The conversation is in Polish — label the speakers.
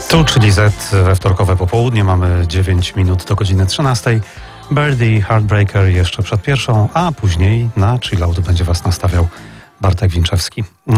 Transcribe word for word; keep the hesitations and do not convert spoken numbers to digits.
Speaker 1: Tu, czyli Z we wtorkowe popołudnie, mamy dziewięć minut do godziny trzynastej. Birdie, Heartbreaker jeszcze przed pierwszą, a później na chillout będzie was nastawiał Bartek Winczewski.